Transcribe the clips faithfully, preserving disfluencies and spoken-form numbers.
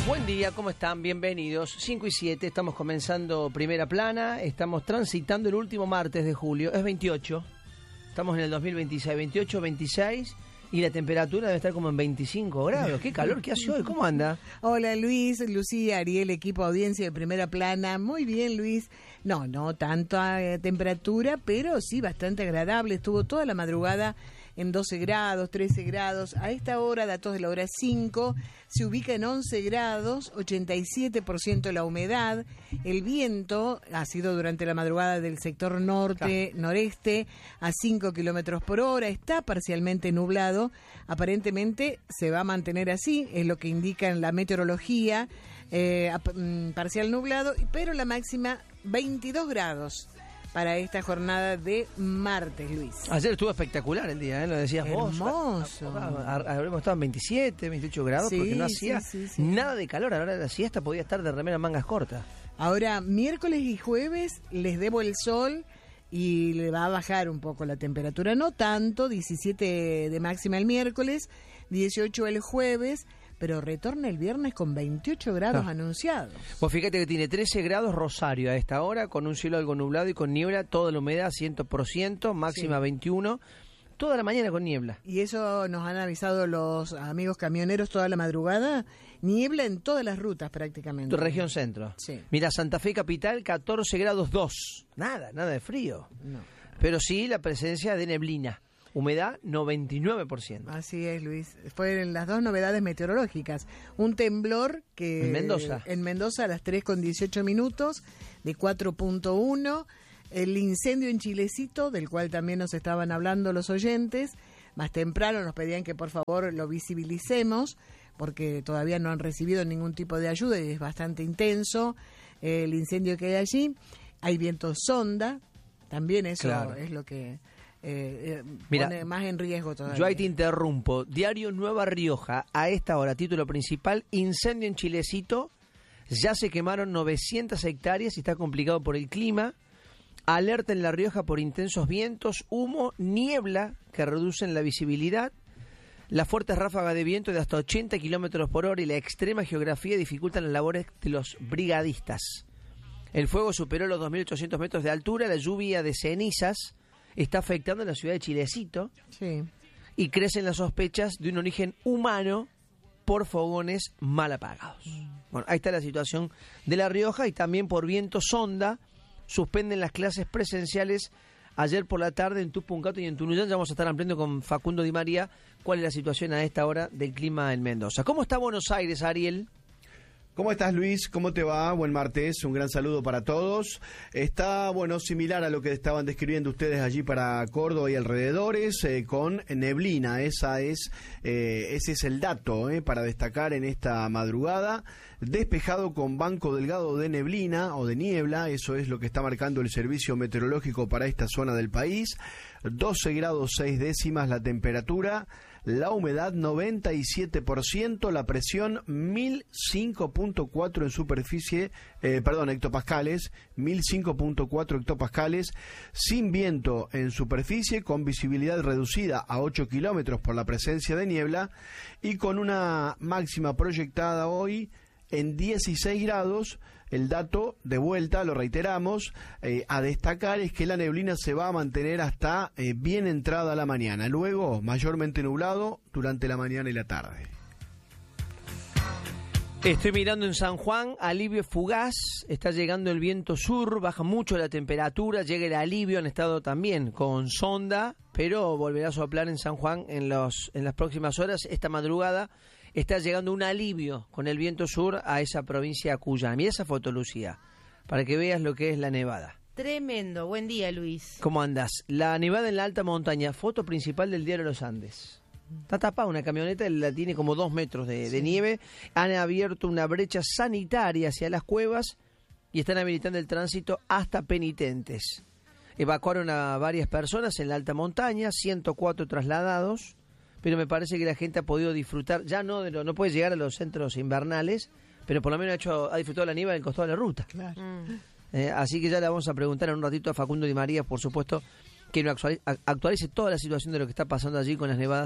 Buen día, ¿cómo están? Bienvenidos. cinco y siete, estamos comenzando Primera Plana, estamos transitando el último martes de julio, es veintiocho, estamos en el dos mil veintiséis, veintiocho, veintiséis, y la temperatura debe estar como en veinticinco grados. ¡Qué calor que hace hoy! ¿Cómo anda? Hola Luis, Lucía, Ariel, equipo audiencia de Primera Plana. Muy bien, Luis. No, no tanta eh, temperatura, pero sí bastante agradable. Estuvo toda la madrugada en doce grados, trece grados. A esta hora, datos de la hora cinco, se ubica en once grados, ochenta y siete por ciento la humedad. El viento ha sido durante la madrugada del sector norte, ah. noreste, a cinco kilómetros por hora. Está parcialmente nublado. Aparentemente se va a mantener así, es lo que indica en la meteorología. Eh, parcial nublado, pero la máxima veintidós grados. Para esta jornada de martes, Luis. Ayer estuvo espectacular el día, ¿eh? Lo decías Hermoso. vos. Hermoso. Habremos estado en veintisiete, veintiocho grados, sí, porque no hacía sí, sí, sí. nada de calor. A la hora de la siesta podía estar de remera mangas cortas. Ahora, miércoles y jueves les debo el sol y le va a bajar un poco la temperatura. No tanto, diecisiete de máxima el miércoles, dieciocho el jueves, pero retorna el viernes con veintiocho grados ah. anunciados. Vos fíjate que tiene trece grados Rosario a esta hora, con un cielo algo nublado y con niebla, toda la humedad cien por ciento, máxima sí. veintiuno, toda la mañana con niebla. Y eso nos han avisado los amigos camioneros toda la madrugada, niebla en todas las rutas prácticamente. Tu región centro. Sí. Mira, Santa Fe capital, catorce grados dos, nada, nada de frío. No. Pero sí la presencia de neblina. Humedad noventa y nueve por ciento. Así es, Luis. Fueron las dos novedades meteorológicas. Un temblor que en Mendoza. En Mendoza a las tres con dieciocho minutos, de cuatro punto uno. El incendio en Chilecito, del cual también nos estaban hablando los oyentes. Más temprano nos pedían que por favor lo visibilicemos, porque todavía no han recibido ningún tipo de ayuda y es bastante intenso eh, el incendio que hay allí. Hay viento sonda, también eso claro. es lo que... Eh, eh, Mira, pone más en riesgo todavía. Yo ahí te interrumpo. Diario Nueva Rioja, a esta hora, título principal, incendio en Chilecito, ya se quemaron novecientas hectáreas y está complicado por el clima. Alerta en La Rioja por intensos vientos, humo, niebla que reducen la visibilidad. Las fuertes ráfagas de viento de hasta ochenta kilómetros por hora y la extrema geografía dificultan las labores de los brigadistas. El fuego superó los dos mil ochocientos metros de altura, la lluvia de cenizas está afectando a la ciudad de Chilecito sí. y crecen las sospechas de un origen humano por fogones mal apagados. Mm. Bueno, ahí está la situación de La Rioja y también por viento sonda suspenden las clases presenciales ayer por la tarde en Tupungato y en Tunuyán. Ya vamos a estar ampliando con Facundo Di María cuál es la situación a esta hora del clima en Mendoza. ¿Cómo está Buenos Aires, Ariel? ¿Cómo estás, Luis? ¿Cómo te va? Buen martes, un gran saludo para todos. Está, bueno, similar a lo que estaban describiendo ustedes allí para Córdoba y alrededores, eh, con neblina. Esa es, eh, ese es el dato eh, para destacar en esta madrugada. Despejado con banco delgado de neblina o de niebla, eso es lo que está marcando el servicio meteorológico para esta zona del país. doce grados seis décimas la temperatura. La humedad noventa y siete por ciento, la presión mil cinco punto cuatro en superficie, eh, perdón, hectopascales, mil cinco punto cuatro hectopascales, sin viento en superficie, con visibilidad reducida a ocho kilómetros por la presencia de niebla y con una máxima proyectada hoy en dieciséis grados. El dato, de vuelta, lo reiteramos, eh, a destacar es que la neblina se va a mantener hasta eh, bien entrada la mañana. Luego, mayormente nublado durante la mañana y la tarde. Estoy mirando en San Juan, alivio fugaz, está llegando el viento sur, baja mucho la temperatura, llega el alivio, han estado también con sonda, pero volverá a soplar en San Juan en, los, en las próximas horas. Esta madrugada está llegando un alivio con el viento sur a esa provincia de Cuyana. Mira esa foto, Lucía, para que veas lo que es la nevada. Tremendo, buen día, Luis. ¿Cómo andás? La nevada en la alta montaña, foto principal del diario Los Andes. Está tapada una camioneta, la tiene como dos metros de, sí. de nieve. Han abierto una brecha sanitaria hacia las cuevas y están habilitando el tránsito hasta penitentes. Evacuaron a varias personas en la alta montaña, ciento cuatro trasladados, pero me parece que la gente ha podido disfrutar, ya no de lo, no puede llegar a los centros invernales, pero por lo menos ha, hecho, ha disfrutado la nieve del costado de la ruta. Claro. Mm. Eh, así que ya le vamos a preguntar en un ratito a Facundo Di María, por supuesto, que nos actualice, actualice toda la situación de lo que está pasando allí con las nevadas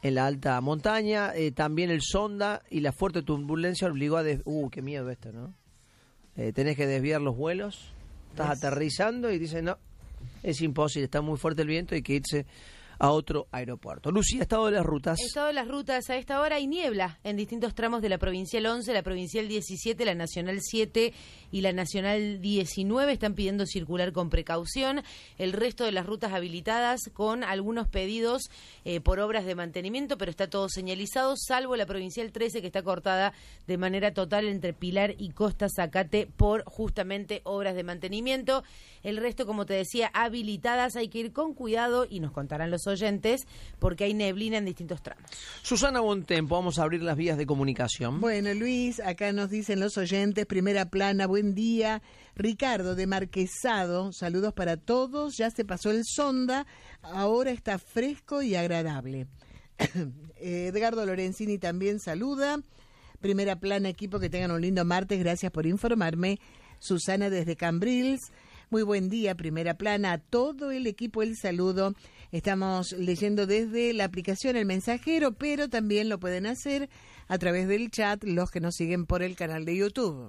en la alta montaña. Eh, también el sonda y la fuerte turbulencia obligó a... Des... Uh, qué miedo esto, ¿no? Eh, tenés que desviar los vuelos, estás yes. aterrizando y dicen, no, es imposible, está muy fuerte el viento, hay que irse a otro aeropuerto. Lucía, estado de las rutas. Estado de las rutas, a esta hora hay niebla en distintos tramos de la Provincial once, la Provincial diecisiete, la Nacional siete y la Nacional diecinueve. Están pidiendo circular con precaución. El resto de las rutas habilitadas con algunos pedidos eh, por obras de mantenimiento, pero está todo señalizado, salvo la Provincial trece, que está cortada de manera total entre Pilar y Costa Zacate por justamente obras de mantenimiento. El resto, como te decía, habilitadas. Hay que ir con cuidado y nos contarán los oyentes porque hay neblina en distintos tramos. Susana Bontempo, vamos a abrir las vías de comunicación. Bueno, Luis, acá nos dicen los oyentes, primera plana, buen día. Ricardo de Marquesado, saludos para todos. Ya se pasó el sonda, ahora está fresco y agradable. Edgardo Lorenzini también saluda. Primera plana, equipo, que tengan un lindo martes. Gracias por informarme. Susana desde Cambrils. Muy buen día, primera plana, a todo el equipo, el saludo. Estamos leyendo desde la aplicación El Mensajero, pero también lo pueden hacer a través del chat los que nos siguen por el canal de YouTube.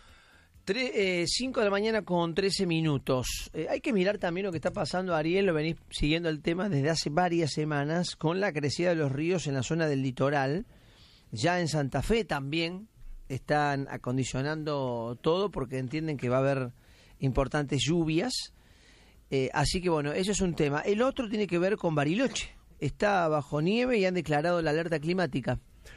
cinco de la mañana con trece minutos. Eh, hay que mirar también lo que está pasando, Ariel, lo venís siguiendo el tema desde hace varias semanas, con la crecida de los ríos en la zona del litoral. Ya en Santa Fe también están acondicionando todo porque entienden que va a haber importantes lluvias, eh, así que bueno, eso es un tema. El otro tiene que ver con Bariloche, está bajo nieve y han declarado la alerta climática.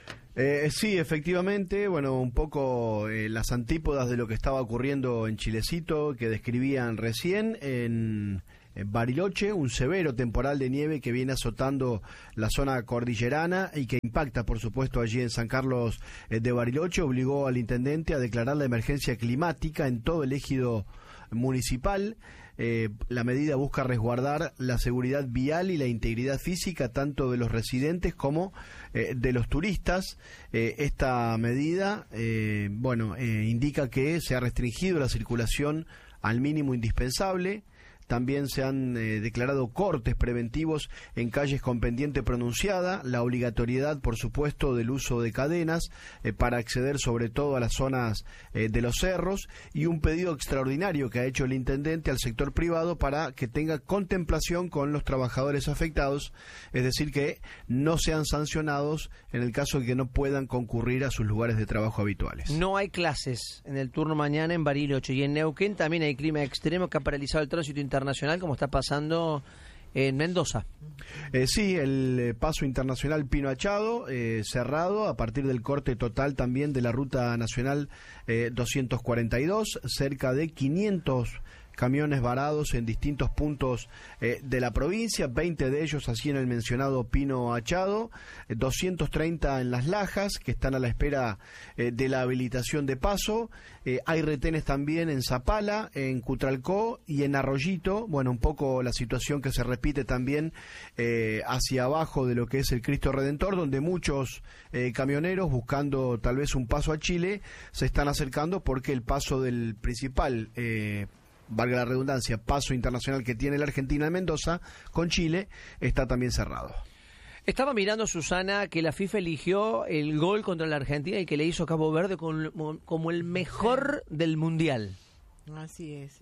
Eh, sí, efectivamente, bueno, un poco eh, las antípodas de lo que estaba ocurriendo en Chilecito, que describían recién en, en Bariloche, un severo temporal de nieve que viene azotando la zona cordillerana y que impacta, por supuesto, allí en San Carlos eh, de Bariloche, obligó al intendente a declarar la emergencia climática en todo el ejido municipal. Eh, la medida busca resguardar la seguridad vial y la integridad física tanto de los residentes como eh, de los turistas. Eh, esta medida, eh, bueno, eh, indica que se ha restringido la circulación al mínimo indispensable. También se han eh, declarado cortes preventivos en calles con pendiente pronunciada, la obligatoriedad, por supuesto, del uso de cadenas eh, para acceder sobre todo a las zonas eh, de los cerros, y un pedido extraordinario que ha hecho el intendente al sector privado para que tenga contemplación con los trabajadores afectados, es decir, que no sean sancionados en el caso de que no puedan concurrir a sus lugares de trabajo habituales. No hay clases en el turno mañana en Bariloche, y en Neuquén también hay clima extremo que ha paralizado el tránsito internacional. internacional como está pasando en Mendoza. Eh, sí, el eh, paso internacional Pino Achado eh, cerrado a partir del corte total también de la ruta nacional eh, doscientos cuarenta y dos, cerca de quinientos camiones varados en distintos puntos eh, de la provincia, veinte de ellos así en el mencionado Pino Achado, eh, doscientos treinta en Las Lajas, que están a la espera eh, de la habilitación de paso. Eh, hay retenes también en Zapala, en Cutralcó y en Arroyito. Bueno, un poco la situación que se repite también eh, hacia abajo de lo que es el Cristo Redentor, donde muchos eh, camioneros, buscando tal vez un paso a Chile, se están acercando porque el paso del principal eh, valga la redundancia, paso internacional que tiene la Argentina en Mendoza con Chile, está también cerrado. Estaba mirando, Susana, que la FIFA eligió el gol contra la Argentina y que le hizo Cabo Verde como, como el mejor del Mundial. Así es.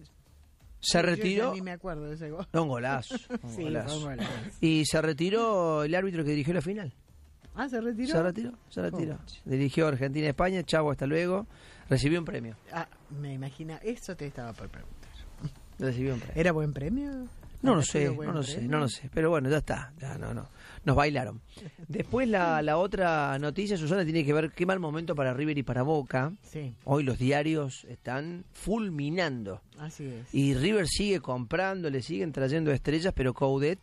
Se retiró. Yo ya ni me acuerdo de ese gol. Un golazo. Un sí, golazo. un golazo. Y se retiró el árbitro que dirigió la final. Ah, ¿se retiró? Se retiró, se retiró. Oh. Dirigió Argentina-España, chavo, hasta luego. Recibió un premio. Ah, me imagina, eso te estaba por preguntar. Recibió un premio. ¿Era buen premio? No lo sé, no lo sé, no lo sé. Pero bueno, ya está. Ya no, no. Nos bailaron. Después la, la otra noticia, Susana, tiene que ver qué mal momento para River y para Boca. Sí. Hoy los diarios están fulminando. Así es. Y River sigue comprando, le siguen trayendo estrellas, pero Coudet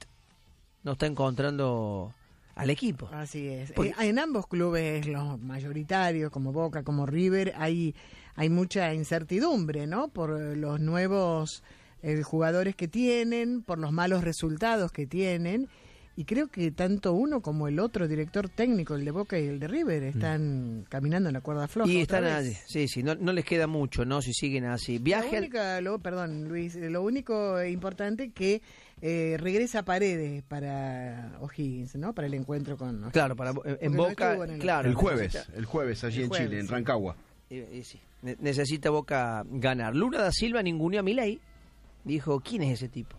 no está encontrando al equipo. Así es. Porque... Eh, en ambos clubes, los mayoritarios, como Boca, como River, hay, hay mucha incertidumbre, ¿no? Por los nuevos eh, jugadores que tienen, por los malos resultados que tienen. y creo que tanto uno como el otro director técnico, el de Boca y el de River, están mm. caminando en la cuerda floja. Y están allí, sí, sí, no, no les queda mucho, ¿no? Si siguen así. Viaje la única, al... lo, perdón, Luis, lo único importante que eh, regresa Paredes para O'Higgins, ¿no? Para el encuentro con O'Higgins. Claro, para en, en Boca, no en el... claro. El jueves, necesita... el jueves allí el en jueves, Chile, sí. en Rancagua. Y, y sí, necesita Boca ganar. Lula da Silva ninguneó a Milei. Dijo, ¿quién es ese tipo?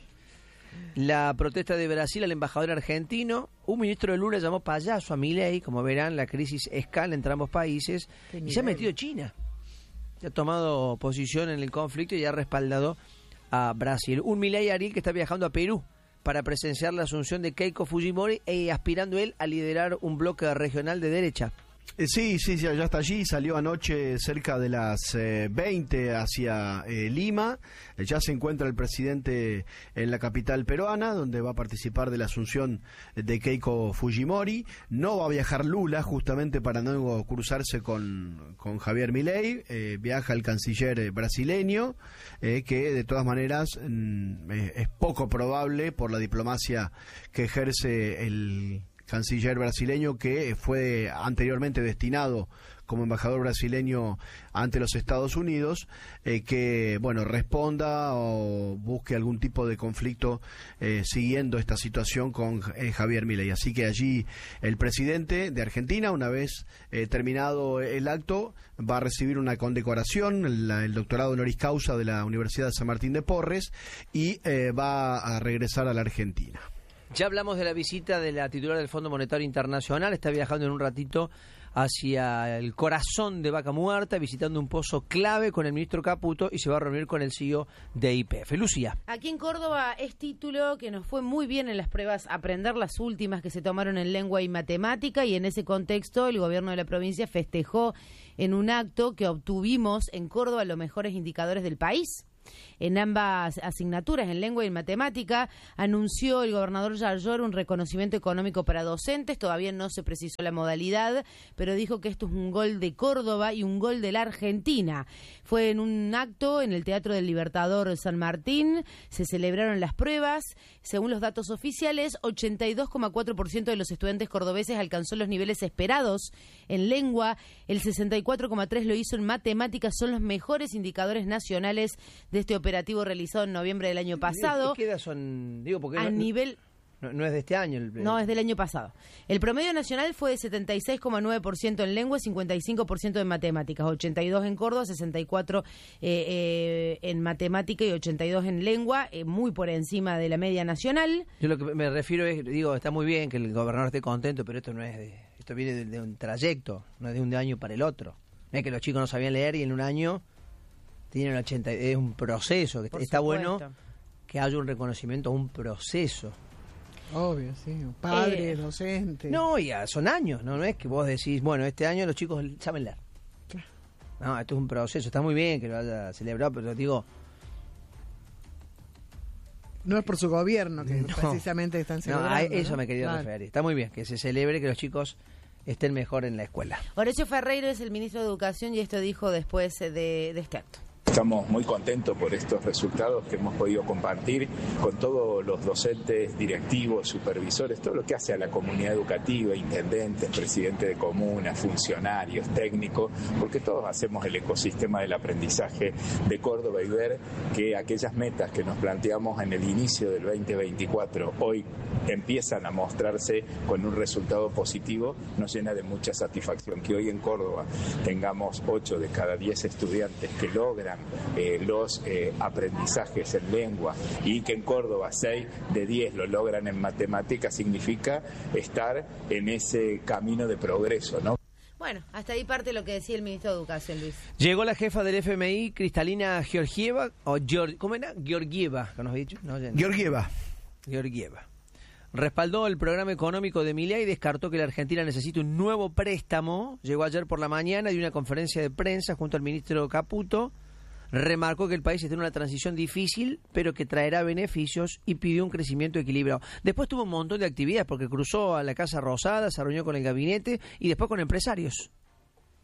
La protesta de Brasil al embajador argentino. Un ministro de Lula llamó payaso a Milei. Como verán, la crisis escala entre ambos países. Y se ha metido China. Se ha tomado posición en el conflicto y ha respaldado a Brasil. Un Milei Ariel que está viajando a Perú para presenciar la asunción de Keiko Fujimori e aspirando él a liderar un bloque regional de derecha. Eh, sí, sí, ya, ya está allí, salió anoche cerca de las eh, veinte hacia eh, Lima, eh, ya se encuentra el presidente en la capital peruana, donde va a participar de la asunción de Keiko Fujimori. No va a viajar Lula, justamente para no cruzarse con, con Javier Milei, eh, viaja el canciller brasileño, eh, que de todas maneras mm, es, es poco probable por la diplomacia que ejerce el canciller brasileño, que fue anteriormente destinado como embajador brasileño ante los Estados Unidos, eh, que bueno responda o busque algún tipo de conflicto eh, siguiendo esta situación con eh, Javier Milei. Así que allí el presidente de Argentina, una vez eh, terminado el acto, va a recibir una condecoración, la, el doctorado honoris causa de la Universidad de San Martín de Porres, y eh, va a regresar a la Argentina. Ya hablamos de la visita de la titular del Fondo Monetario Internacional, está viajando en un ratito hacia el corazón de Vaca Muerta, visitando un pozo clave con el ministro Caputo y se va a reunir con el C E O de Y P F. Lucía. Aquí en Córdoba es título que nos fue muy bien en las pruebas aprender, las últimas que se tomaron en lengua y matemática, y en ese contexto el gobierno de la provincia festejó en un acto que obtuvimos en Córdoba los mejores indicadores del país. En ambas asignaturas, en lengua y en matemática, anunció el gobernador Yarlor un reconocimiento económico para docentes. Todavía no se precisó la modalidad, pero dijo que esto es un gol de Córdoba y un gol de la Argentina. Fue en un acto en el Teatro del Libertador San Martín, se celebraron las pruebas. Según los datos oficiales, ochenta y dos coma cuatro por ciento de los estudiantes cordobeses alcanzó los niveles esperados en lengua, el sesenta y cuatro coma tres por ciento lo hizo en matemáticas. Son los mejores indicadores nacionales de este operativo realizado en noviembre del año pasado. ¿Qué edad son? Digo, porque a no, nivel... No, no es de este año. El... No, es del año pasado. El promedio nacional fue de setenta y seis coma nueve por ciento en lengua y cincuenta y cinco por ciento en matemáticas. ochenta y dos en Córdoba, sesenta y cuatro eh, eh, en matemática y ochenta y dos en lengua, eh, muy por encima de la media nacional. Yo lo que me refiero es, digo, está muy bien que el gobernador esté contento, pero esto no es de, esto viene de, de un trayecto, no es de un año para el otro. No es que los chicos no sabían leer y en un año tienen ochenta, es un proceso, que por está supuesto. Bueno que haya un reconocimiento a un proceso. Obvio, sí, padres, eh, docentes. No, ya son años, ¿no? No es que vos decís, bueno, este año los chicos saben leer. Claro. No, esto es un proceso, está muy bien que lo haya celebrado, pero digo... No es por su gobierno que no, precisamente están celebrando. No, a eso ¿no? me quería claro. referir. Está muy bien que se celebre, que los chicos estén mejor en la escuela. Horacio Ferreiro es el ministro de Educación y esto dijo después de, de este acto. Estamos muy contentos por estos resultados que hemos podido compartir con todos los docentes, directivos, supervisores, todo lo que hace a la comunidad educativa, intendentes, presidentes de comunas, funcionarios, técnicos, porque todos hacemos el ecosistema del aprendizaje de Córdoba y ver que aquellas metas que nos planteamos en el inicio del veinte veinticuatro hoy empiezan a mostrarse con un resultado positivo, nos llena de mucha satisfacción. Que hoy en Córdoba tengamos ocho de cada diez estudiantes que logran Eh, los eh, aprendizajes en lengua y que en Córdoba seis de diez lo logran en matemáticas, significa estar en ese camino de progreso, ¿no? Bueno, hasta ahí parte lo que decía el ministro de Educación, Luis. Llegó la jefa del F M I, Cristalina Georgieva, o Georg, ¿cómo era? Georgieva, ¿qué nos había dicho? No, ya no. Georgieva. Georgieva. Respaldó el programa económico de Milei y descartó que la Argentina necesite un nuevo préstamo. Llegó ayer por la mañana de una conferencia de prensa junto al ministro Caputo. Remarcó que el país está en una transición difícil, pero que traerá beneficios y pidió un crecimiento equilibrado. Después tuvo un montón de actividades, porque cruzó a la Casa Rosada, se reunió con el gabinete y después con empresarios.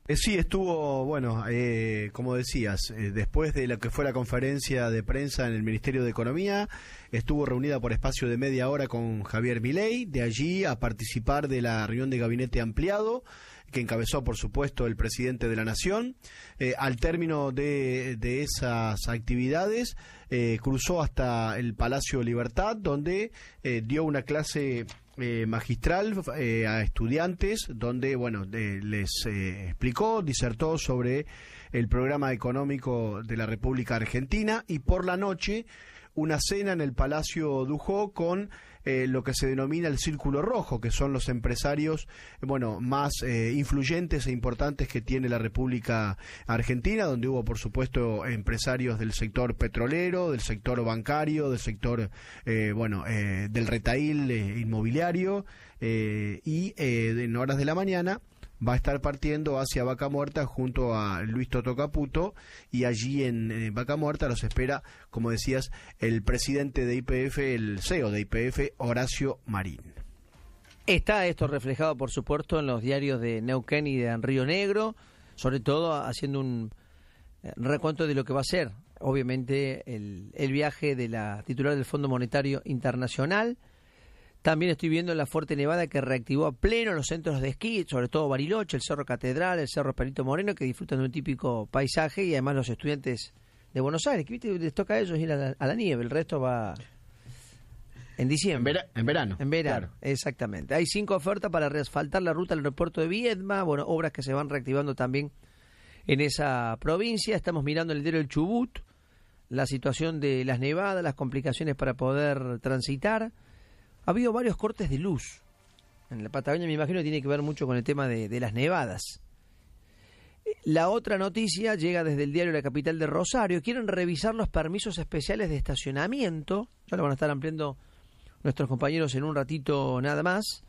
Eh, sí, estuvo, bueno, eh, como decías, eh, después de lo que fue la conferencia de prensa en el Ministerio de Economía, estuvo reunida por espacio de media hora con Javier Milei, de allí a participar de la reunión de gabinete ampliado, que encabezó, por supuesto, el presidente de la Nación. Eh, al término de, de esas actividades, eh, cruzó hasta el Palacio Libertad, donde eh, dio una clase eh, magistral eh, a estudiantes, donde, bueno, eh, les eh, explicó, disertó sobre el programa económico de la República Argentina, y por la noche una cena en el Palacio Dujó con eh, lo que se denomina el Círculo Rojo, que son los empresarios, bueno, más eh, influyentes e importantes que tiene la República Argentina, donde hubo, por supuesto, empresarios del sector petrolero, del sector bancario, del sector, eh, bueno, eh, del retail eh, inmobiliario, eh, y eh, en horas de la mañana va a estar partiendo hacia Vaca Muerta junto a Luis Toto Caputo, y allí en eh, Vaca Muerta los espera, como decías, el presidente de Y P F, el C E O de Y P F, Horacio Marín. Está esto reflejado, por supuesto, en los diarios de Neuquén y de Río Negro, sobre todo haciendo un recuento de lo que va a ser, obviamente, el, el viaje de la titular del Fondo Monetario Internacional. También estoy viendo la fuerte nevada que reactivó a pleno los centros de esquí, sobre todo Bariloche, el Cerro Catedral, el Cerro Perito Moreno, que disfrutan de un típico paisaje, y además los estudiantes de Buenos Aires, que ¿viste? Les toca a ellos ir a la, a la nieve, el resto va en diciembre. En, vera, en verano. En verano, claro. Exactamente. Hay cinco ofertas para reasfaltar la ruta al aeropuerto de Viedma, bueno, obras que se van reactivando también en esa provincia. Estamos mirando en el diario El Chubut la situación de las nevadas, las complicaciones para poder transitar. Ha habido varios cortes de luz en la Patagonia, me imagino que tiene que ver mucho con el tema de, de las nevadas. La otra noticia llega desde el diario La Capital de Rosario. Quieren revisar los permisos especiales de estacionamiento. Ya lo van a estar ampliando nuestros compañeros en un ratito nada más.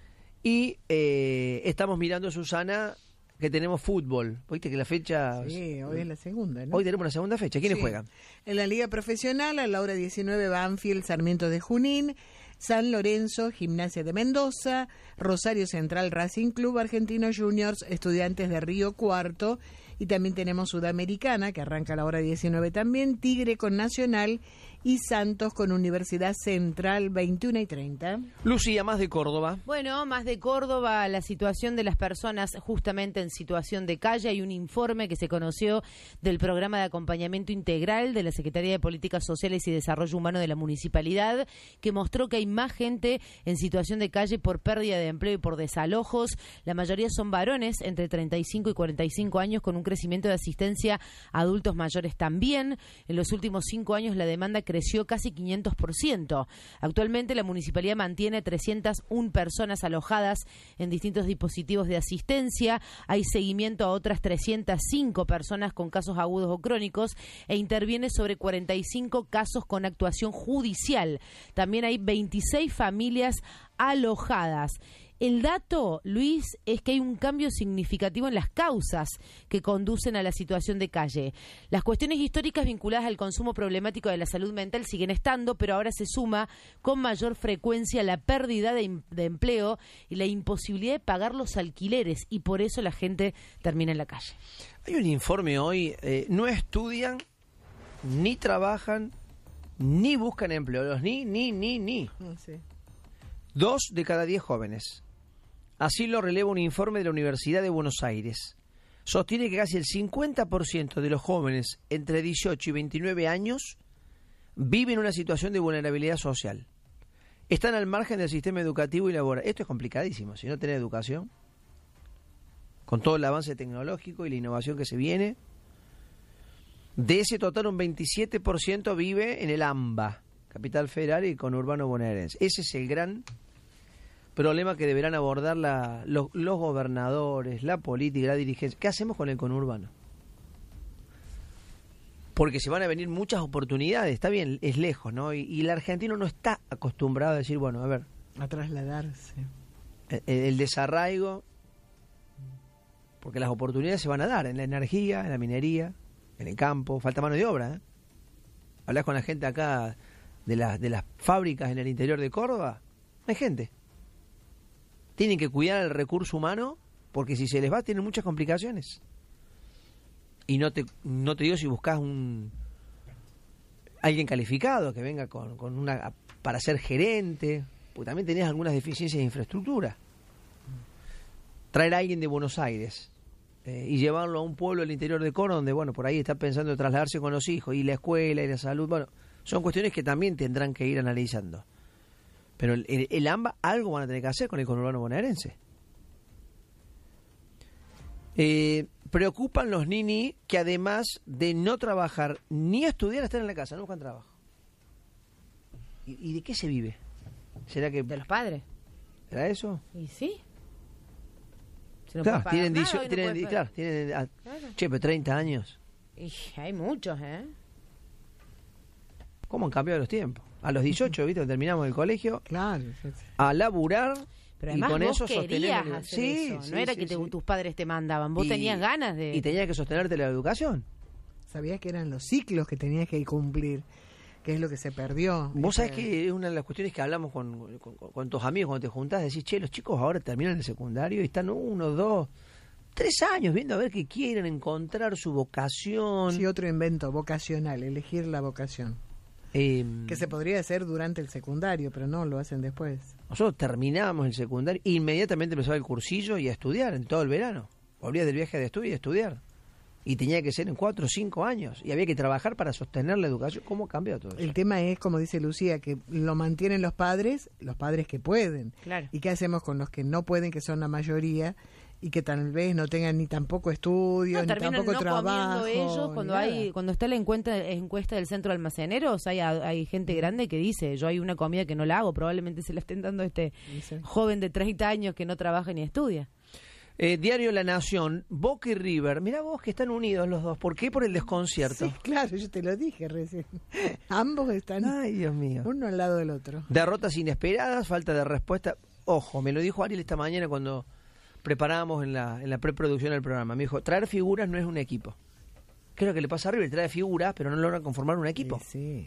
Y eh, estamos mirando, Susana, que tenemos fútbol. Viste que la fecha... Sí, hoy es la segunda, ¿no? Hoy tenemos la segunda fecha. ¿Quiénes Sí. juegan? En la Liga Profesional, a la hora diecinueve, Banfield, Sarmiento de Junín, San Lorenzo, Gimnasia de Mendoza, Rosario Central, Racing Club, Argentinos Juniors, Estudiantes de Río Cuarto, y también tenemos Sudamericana, que arranca a la hora diecinueve también, Tigre con Nacional y Santos con Universidad Central, veintiuna y treinta. Lucía, más de Córdoba. Bueno, más de Córdoba, la situación de las personas justamente en situación de calle. Hay un informe que se conoció del programa de acompañamiento integral de la Secretaría de Políticas Sociales y Desarrollo Humano de la Municipalidad, que mostró que hay más gente en situación de calle por pérdida de empleo y por desalojos. La mayoría son varones entre treinta y cinco y cuarenta y cinco años, con un crecimiento de asistencia a adultos mayores también. En los últimos cinco años la demanda creció casi quinientos por ciento. Actualmente la municipalidad mantiene trescientas una personas alojadas en distintos dispositivos de asistencia. Hay seguimiento a otras trescientas cinco personas con casos agudos o crónicos, e interviene sobre cuarenta y cinco casos con actuación judicial. También hay veintiséis familias alojadas. El dato, Luis, es que hay un cambio significativo en las causas que conducen a la situación de calle. Las cuestiones históricas vinculadas al consumo problemático de la salud mental siguen estando, pero ahora se suma con mayor frecuencia la pérdida de, de empleo y la imposibilidad de pagar los alquileres, y por eso la gente termina en la calle. Hay un informe hoy, eh, no estudian, ni trabajan, ni buscan empleo, los ni, ni, ni, ni. Sí. Dos de cada diez jóvenes. Así lo releva un informe de la Universidad de Buenos Aires. Sostiene que casi el cincuenta por ciento de los jóvenes entre dieciocho y veintinueve años viven una situación de vulnerabilidad social. Están al margen del sistema educativo y laboral. Esto es complicadísimo. Si no tenés educación, con todo el avance tecnológico y la innovación que se viene, de ese total un veintisiete por ciento vive en el AMBA, Capital Federal y conurbano bonaerense. Ese es el gran problema que deberán abordar la, los, los gobernadores, la política, la dirigencia. ¿Qué hacemos con el conurbano? Porque se van a venir muchas oportunidades. Está bien, es lejos, ¿no? Y, y el argentino no está acostumbrado a decir, bueno, a ver, A trasladarse. el, el desarraigo, porque las oportunidades se van a dar en la energía, en la minería, en el campo. Falta mano de obra, ¿eh? Hablás con la gente acá de, la, de las fábricas en el interior de Córdoba, no hay gente. Tienen que cuidar el recurso humano porque si se les va tienen muchas complicaciones. Y no te no te digo si buscas un alguien calificado que venga con, con una para ser gerente, porque también tenés algunas deficiencias de infraestructura. Traer a alguien de Buenos Aires eh, y llevarlo a un pueblo del interior de Córdoba, donde, bueno, por ahí está pensando en trasladarse con los hijos, y la escuela y la salud, bueno, son cuestiones que también tendrán que ir analizando. Pero el, el, el AMBA algo van a tener que hacer con el conurbano bonaerense. Eh, preocupan los nini que además de no trabajar ni estudiar, están en la casa, no buscan trabajo. ¿Y, y de qué se vive? ¿Será que De los padres. ¿Será eso? ¿Y sí? Si no Claro, puedes pagar tienen, nada, dicio- hoy no tienen, puedes claro, pagar. tienen ah, Claro. che, pero treinta años. Y hay muchos, ¿eh? ¿Cómo han cambiado los tiempos? A los dieciocho, ¿viste? Terminamos el colegio, Claro. sí, sí. a laburar Pero y además con vos eso sostener querías la- hacer Sí, eso. sí, No era sí, que te- sí. tus padres te mandaban. Vos Y- tenías ganas de... Y tenías que sostenerte la educación. Sabías que eran los ciclos que tenías que cumplir, que es lo que se perdió. Vos sabés Este, que es una de las cuestiones que hablamos con, con, con tus amigos cuando te juntás, decís, che, los chicos ahora terminan el secundario y están uno, dos, tres años viendo a ver qué quieren, encontrar su vocación. Sí, otro invento vocacional, elegir la vocación. Eh, Que se podría hacer durante el secundario, pero no, lo hacen después. Nosotros terminábamos el secundario, inmediatamente empezaba el cursillo y a estudiar en todo el verano. Volvías del viaje de estudio y a estudiar. Y tenía que ser en cuatro o cinco años. Y había que trabajar para sostener la educación. ¿Cómo cambió todo eso? El tema es, como dice Lucía, que lo mantienen los padres, los padres que pueden. Claro. ¿Y qué hacemos con los que no pueden, que son la mayoría, y que tal vez no tengan ni tampoco estudios, No, ni terminan tampoco no trabajo? comiendo ellos cuando ni hay nada? cuando está la encuesta, encuesta del centro de almaceneros, hay, hay gente grande que dice, yo hay una comida que no la hago, probablemente se la estén dando a este Dice. joven de treinta años que no trabaja ni estudia. Eh, Diario La Nación, Boca y River. Mirá vos que están unidos los dos. ¿Por qué? Por el desconcierto. Sí, claro, yo te lo dije recién. Ambos están Ay, Dios mío. uno al lado del otro. Derrotas inesperadas, falta de respuesta. Ojo, me lo dijo Ariel esta mañana cuando preparábamos en la, en la preproducción del programa. Me dijo, traer figuras no es un equipo. ¿Qué es lo que le pasa a River? Trae figuras, pero no logran conformar un equipo. Sí, sí.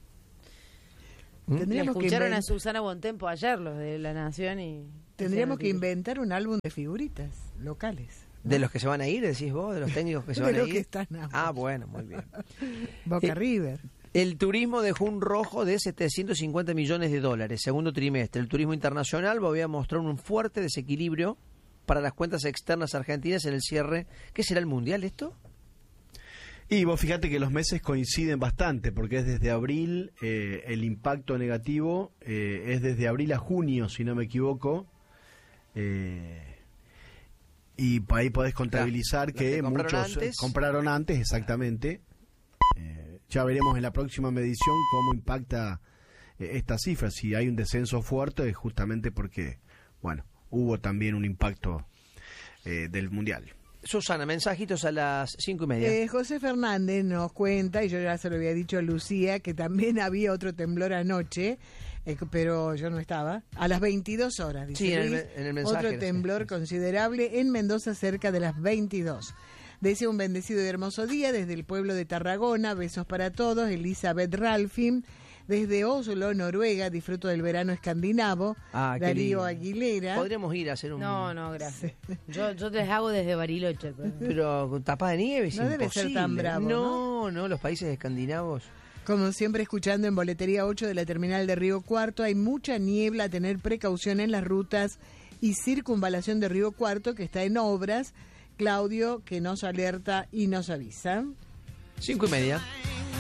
¿Mm? Le Tendríamos que, escucharon a inven- Susana Bontempo ayer, los de La Nación, y... tendríamos que inventar un álbum de figuritas locales. ¿De los que se van a ir, decís vos? ¿De los técnicos que se De van a los ir? que están ahora. Ah, bueno, muy bien. Boca Eh, River. El turismo dejó un rojo de setecientos cincuenta millones de dólares, segundo trimestre. El turismo internacional volvió a mostrar un fuerte desequilibrio para las cuentas externas argentinas en el cierre. ¿Qué será el Mundial esto? Y vos fíjate que los meses coinciden bastante, porque es desde abril, eh, el impacto negativo eh, es desde abril a junio, si no me equivoco. Eh, y por ahí podés contabilizar Claro, los que, que compraron muchos antes. compraron antes, exactamente. Eh, ya veremos en la próxima medición cómo impacta eh, esta cifra. Si hay un descenso fuerte, es justamente porque, bueno, hubo también un impacto eh, del Mundial. Susana, mensajitos a las cinco y media. Eh, José Fernández nos cuenta, y yo ya se lo había dicho a Lucía, que también había otro temblor anoche, eh, pero yo no estaba, a las veintidós horas, dice Sí, en el Luis, me- en el mensaje, otro temblor sí. considerable en Mendoza cerca de las veintidós. Deseo un bendecido y hermoso día desde el pueblo de Tarragona, besos para todos, Elizabeth Ralfin. Desde Oslo, Noruega, disfruto del verano escandinavo. Ah, qué Darío lindo. Aguilera. Podríamos ir a hacer un... No, no, gracias. Yo, yo les hago desde Bariloche. pero- Pero con tapas de nieve es No debe ser imposible. tan bravo, No, no, los países escandinavos. Como siempre, escuchando en Boletería ocho de la terminal de Río Cuarto, hay mucha niebla, a tener precaución en las rutas y circunvalación de Río Cuarto, que está en obras. Claudio, que nos alerta y nos avisa. Cinco y media.